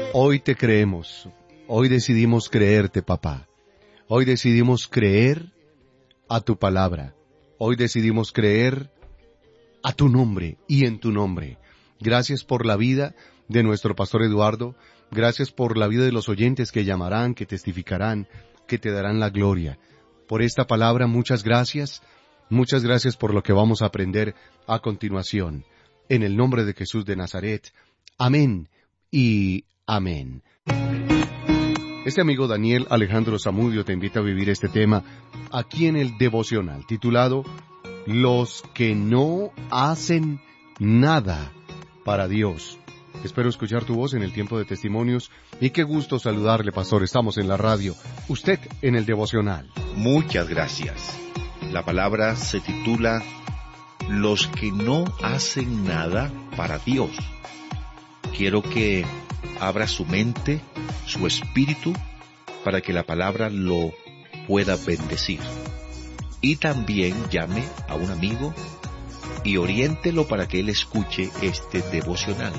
Hoy te creemos, hoy decidimos creerte, papá. Hoy decidimos creer a tu palabra. Hoy decidimos creer a tu nombre y en tu nombre. Gracias por la vida de nuestro pastor Eduardo. Gracias por la vida de los oyentes que llamarán, que testificarán, que te darán la gloria. Por esta palabra, muchas gracias. Muchas gracias por lo que vamos a aprender a continuación. En el nombre de Jesús de Nazaret. Amén y amén. Este amigo Daniel Alejandro Zamudio te invita a vivir este tema aquí en el devocional, titulado Los que no hacen nada para Dios. Espero escuchar tu voz en el tiempo de testimonios y qué gusto saludarle, pastor. Estamos en la radio, usted en el devocional. Muchas gracias. La palabra se titula Los que no hacen nada para Dios. Quiero que abra su mente, su espíritu, para que la palabra lo pueda bendecir. Y también llame a un amigo y oriéntelo para que él escuche este devocional.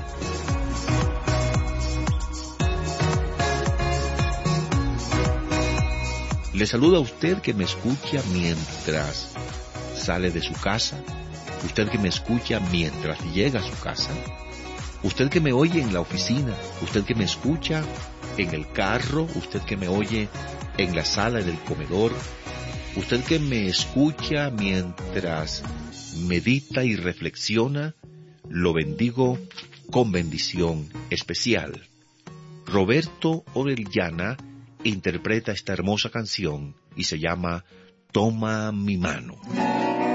Le saluda a usted que me escucha mientras sale de su casa, usted que me escucha mientras llega a su casa, usted que me oye en la oficina, usted que me escucha en el carro, usted que me oye en la sala del comedor, usted que me escucha mientras medita y reflexiona, lo bendigo con bendición especial. Roberto Orellana interpreta esta hermosa canción y se llama Toma mi mano.